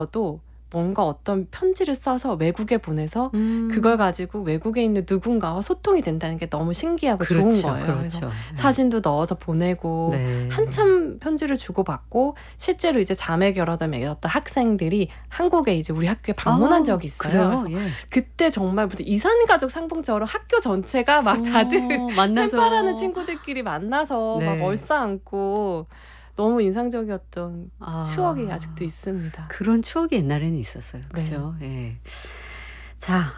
저도 뭔가 어떤 편지를 써서 외국에 보내서 그걸 가지고 외국에 있는 누군가와 소통이 된다는 게 너무 신기하고 좋은 그렇죠. 거예요. 그래서 그렇죠. 네. 사진도 넣어서 보내고 네. 한참 편지를 주고받고 실제로 이제 자매 결혼을 맺었던 학생들이 한국에 이제 우리 학교에 방문한 적이 있어요. 그래요? 그래서 예. 그때 정말 무슨 이산가족 상봉처럼 학교 전체가 막 다들 만나서 펜팔하는 친구들끼리 만나서 네. 막 얼싸안고 너무 인상적이었던 추억이 아직도 있습니다. 그런 추억이 옛날에는 있었어요. 그죠? 예. 자,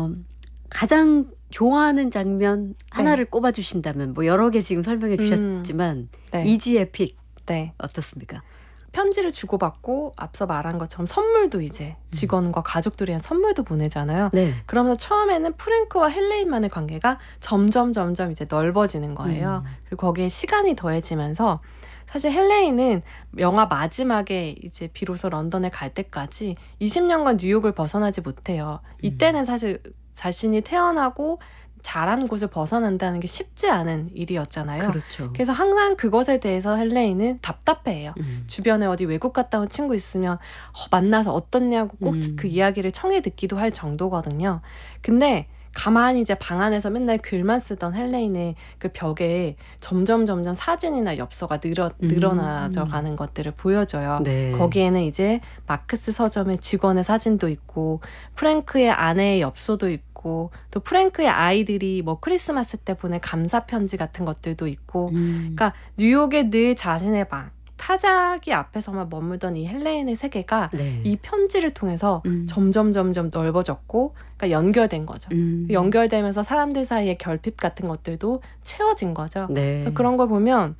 가장 좋아하는 장면 하나를 꼽아주신다면 뭐 여러 개 지금 설명해 주셨지만 네. 이지의 픽 네. 어떻습니까? 편지를 주고받고 앞서 말한 것처럼 선물도 이제 직원과 가족들이랑 선물도 보내잖아요. 네. 그러면서 처음에는 프랭크와 헬레인만의 관계가 점점 이제 넓어지는 거예요. 그리고 거기에 시간이 더해지면서 사실 헬레인은 영화 마지막에 이제 비로소 런던에 갈 때까지 20년간 뉴욕을 벗어나지 못해요. 이때는 사실 자신이 태어나고 자란 곳을 벗어난다는 게 쉽지 않은 일이었잖아요. 그렇죠. 그래서 항상 그것에 대해서 헬레인은 답답해해요. 주변에 어디 외국 갔다 온 친구 있으면 만나서 어떻냐고 꼭 그 이야기를 청해 듣기도 할 정도거든요. 근데 가만히 이제 방 안에서 맨날 글만 쓰던 헬레인의 그 벽에 점점 사진이나 엽서가 늘어나져 가는 것들을 보여줘요. 네. 거기에는 이제 마크스 서점의 직원의 사진도 있고 프랭크의 아내의 엽서도 있고 또 프랭크의 아이들이 뭐 크리스마스 때 보낸 감사 편지 같은 것들도 있고 그러니까 뉴욕에 늘 자신의 방 타자기 앞에서만 머물던 이 헬레인의 세계가 네. 이 편지를 통해서 점점 넓어졌고 그러니까 연결된 거죠. 연결되면서 사람들 사이의 결핍 같은 것들도 채워진 거죠. 네. 그래서 그런 걸 보면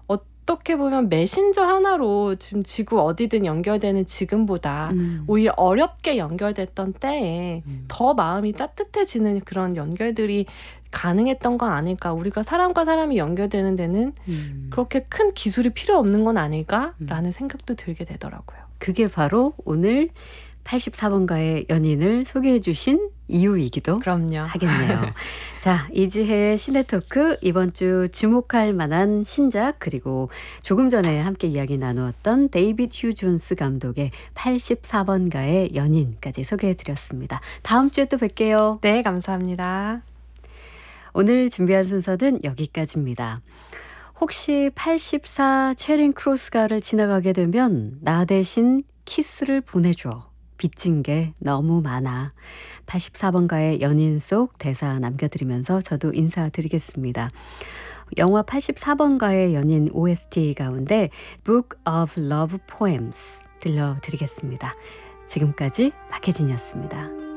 어떻게 보면 메신저 하나로 지금 지구 어디든 연결되는 지금보다 오히려 어렵게 연결됐던 때에 더 마음이 따뜻해지는 그런 연결들이 가능했던 건 아닐까. 우리가 사람과 사람이 연결되는 데는 그렇게 큰 기술이 필요 없는 건 아닐까라는 생각도 들게 되더라고요. 그게 바로 오늘 84번가의 연인을 소개해 주신 이유이기도 그럼요. 하겠네요. 자, 이지혜의 시네토크 이번 주 주목할 만한 신작 그리고 조금 전에 함께 이야기 나누었던 데이빗 휴 존스 감독의 84번가의 연인까지 소개해 드렸습니다. 다음 주에 또 뵐게요. 네, 감사합니다. 오늘 준비한 순서는 여기까지입니다. 혹시 84 체링 크로스가를 지나가게 되면 나 대신 키스를 보내줘. 빚진 게 너무 많아. 84번가의 연인 속 대사 남겨드리면서 저도 인사드리겠습니다. 영화 84번가의 연인 OST 가운데 Book of Love Poems 들려드리겠습니다. 지금까지 박혜진이었습니다.